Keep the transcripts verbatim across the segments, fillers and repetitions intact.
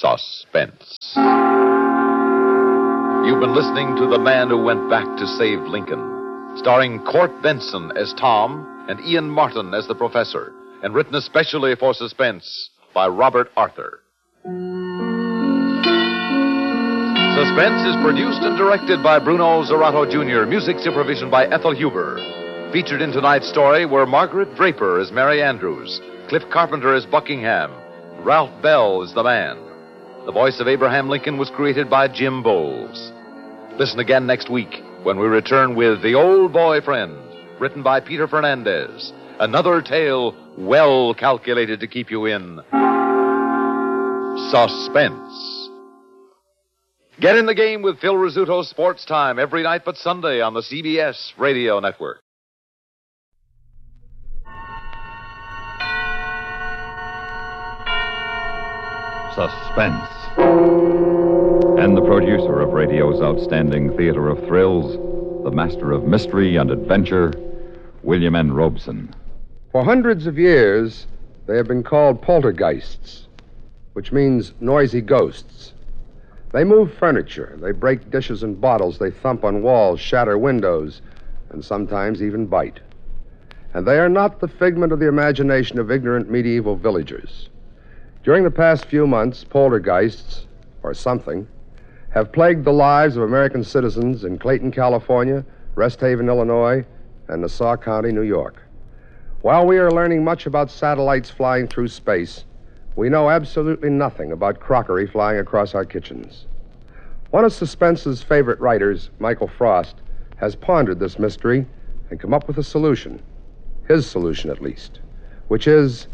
Suspense. You've been listening to The Man Who Went Back to Save Lincoln, starring Court Benson as Tom and Ian Martin as the Professor, and written especially for Suspense by Robert Arthur. Suspense is produced and directed by Bruno Zerato, Junior Music supervision by Ethel Huber. Featured in tonight's story were Margaret Draper as Mary Andrews, Cliff Carpenter as Buckingham, Ralph Bell as the man. The voice of Abraham Lincoln was created by Jim Bowles. Listen again next week when we return with The Old Boyfriend, written by Peter Fernandez. Another tale well calculated to keep you in suspense. Get in the game with Phil Rizzuto's Sports Time every night but Sunday on the C B S Radio Network. Suspense. And the producer of radio's outstanding theater of thrills, the master of mystery and adventure, William N. Robeson. For hundreds of years, they have been called poltergeists, which means noisy ghosts. They move furniture, they break dishes and bottles, they thump on walls, shatter windows, and sometimes even bite. And they are not the figment of the imagination of ignorant medieval villagers. During the past few months, poltergeists, or something, have plagued the lives of American citizens in Clayton, California, Rest Haven, Illinois, and Nassau County, New York. While we are learning much about satellites flying through space, we know absolutely nothing about crockery flying across our kitchens. One of Suspense's favorite writers, Michael Frost, has pondered this mystery and come up with a solution. His solution, at least. Which is,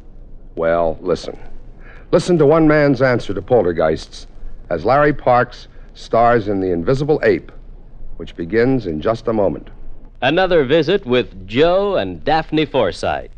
well, listen. Listen to one man's answer to poltergeists as Larry Parks stars in The Invisible Ape, which begins in just a moment. Another visit with Joe and Daphne Forsythe.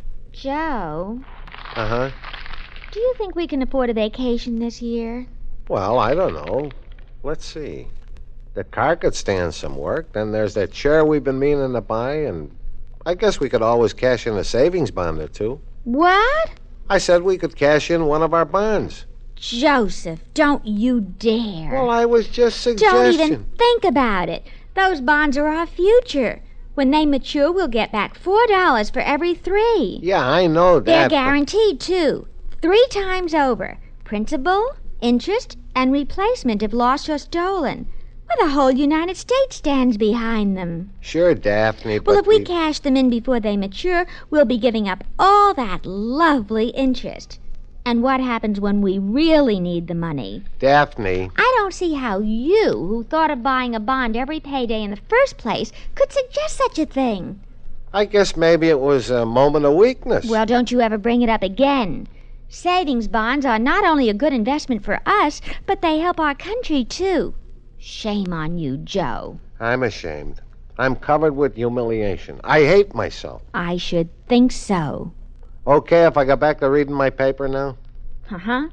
Joe? Uh-huh. Do you think we can afford a vacation this year? Well, I don't know. Let's see. The car could stand some work. Then there's that chair we've been meaning to buy, and I guess we could always cash in a savings bond or two. What? I said we could cash in one of our bonds. Joseph, don't you dare. Well, I was just suggesting. Don't even think about it. Those bonds are our future. When they mature, we'll get back four dollars for every three. Yeah, I know that. They're guaranteed, too. Three times over. Principal, interest, and replacement if lost or stolen. Well, the whole United States stands behind them. Sure, Daphne, but Well, if we we... cash them in before they mature, we'll be giving up all that lovely interest. And what happens when we really need the money? Daphne. I don't see how you, who thought of buying a bond every payday in the first place, could suggest such a thing. I guess maybe it was a moment of weakness. Well, don't you ever bring it up again. Savings bonds are not only a good investment for us, but they help our country, too. Shame on you, Joe. I'm ashamed. I'm covered with humiliation. I hate myself. I should think so. Okay if I go back to reading my paper now? Uh-huh.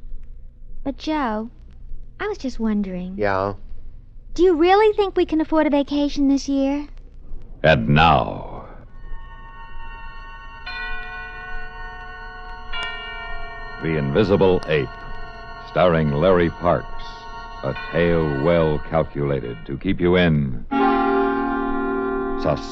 But, Joe, I was just wondering. Yeah? Do you really think we can afford a vacation this year? And now, The Invisible Ape, starring Larry Parks. A tale well calculated to keep you in suspense.